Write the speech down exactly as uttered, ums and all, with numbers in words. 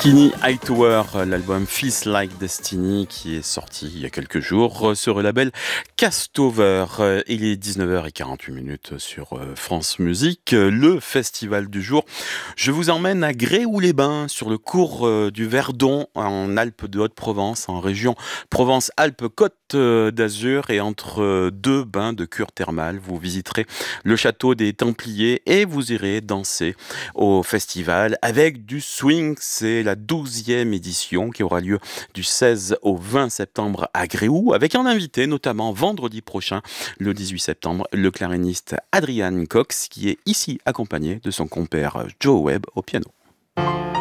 Skinny Hightower, l'album Feels Like Destiny qui est sorti il y a quelques jours sur le label Castover. Il est dix-neuf heures quarante-huit minutes sur France Musique, le festival du jour. Je vous emmène à Gréoux-les-Bains sur le cours du Verdon en Alpes de Haute-Provence, en région Provence-Alpes-Côte d'Azur, et entre deux bains de cure thermale, vous visiterez le château des Templiers et vous irez danser au festival avec du swing. C'est la douzième édition qui aura lieu du seize au vingt septembre à Gréoux, avec un invité, notamment vendredi prochain, le dix-huit septembre, le clariniste Adrian Cox, qui est ici accompagné de son compère Joe Webb au piano.